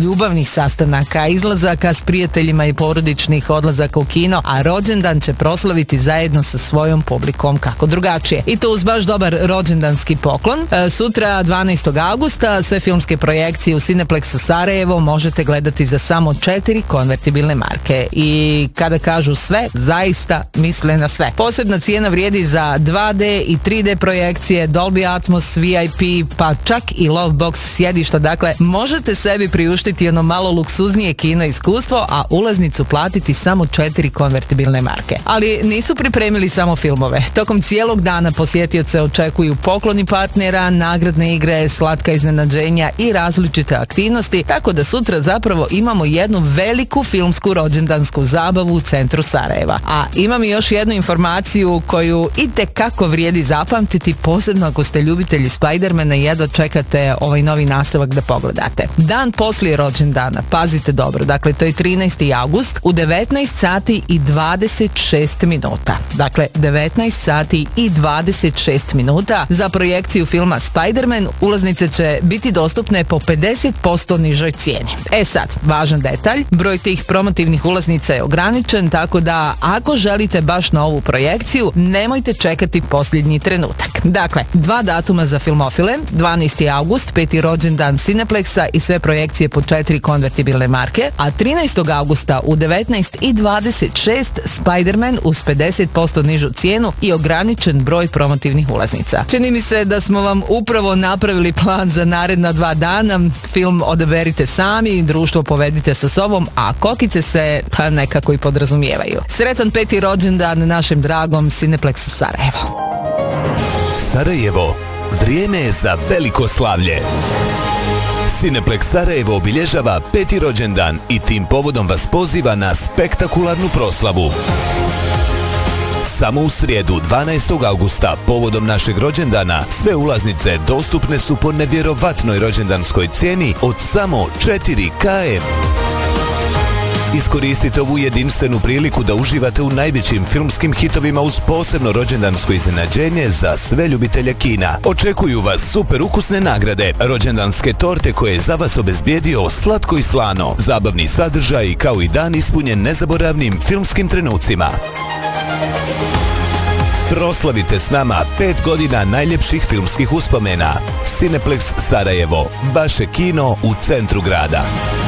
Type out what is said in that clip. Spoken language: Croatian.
ljubavnih sastanaka, izlazaka s prijateljima i porodičnih odlazaka u kino, a rođendan će proslaviti zajedno sa svojom publikom kako drugačije. I to uz baš dobar rođendanski poklon. Sutra 12. augusta sve filmske projekcije u Cineplexu Sarajevo možete gledati za samo 4 konvertibilne marke. I kada kažu sve, zaista misle na sve. Posebna cijena vrijedi za 2D i 3D projekcije, Dolby Atmos, VIP, pa čak i Lovebox sjedišta. Dakle, možete sebi priuštiti ono malo luksuznije kino iskustvo, a ulaznicu platiti samo 4 konvertibilne marke. Ali nisu pripremili samo filmove. Tokom cijelog dana posjetioce očekuju pokloni partnera, nagradne igre, slatka iznenađenja i različite aktivnosti, tako da sutra zapravo imamo jednu veliku filmsku rođendansku zabavu u centru Sarajeva. A imam i još jednu informaciju koju itekako vrijedi zapamtiti, posebno ako ste ljubitelji Spidermana i jedva čekate ovaj novi nastavak da pogledate. Dan poslije rođendana, pazite dobro, dakle to je 13. august u 19 sati i 26 minuta. Dakle, 19 sati i 26 minuta za projekciju filma Spiderman ulaznice će biti dostupne po 50% nižoj cijeni. E sad, važan detalj, broj tih promotivnih ulaznica je ograničen, tako da ako želite baš na ovu projekciju, nemojte čekati posljednji trenutak. Dakle, 2 datuma za filmofile, 12. august, 5. rođendan Cineplexa i sve projekcije po 4 konvertibilne marke, a 13. augusta u 19:26 Spiderman uz 50% nižu cijenu i ograničen broj promotivnih ulaznica. Čini mi se da smo vam upravo napravili plan za naredna 2 dana. Film odaberite sami, društvo povedite sa sobom, a kokice se pa nekako i podrazumijevaju. Sretan 5. rođendan našem dragom Cineplexu Sarajevo. Sarajevo, vrijeme je za veliko slavlje. Cineplex Sarajevo obilježava 5. rođendan i tim povodom vas poziva na spektakularnu proslavu. Samo u srijedu 12. augusta povodom našeg rođendana sve ulaznice dostupne su po nevjerovatnoj rođendanskoj cijeni od samo 4 km. Iskoristite ovu jedinstvenu priliku da uživate u najvećim filmskim hitovima uz posebno rođendansko iznenađenje za sve ljubitelje kina. Očekuju vas super ukusne nagrade, rođendanske torte koje je za vas obezbijedio Slatko i slano, zabavni sadržaj kao i dan ispunjen nezaboravnim filmskim trenucima. Proslavite s nama 5 godina najljepših filmskih uspomena. Cineplex Sarajevo, vaše kino u centru grada.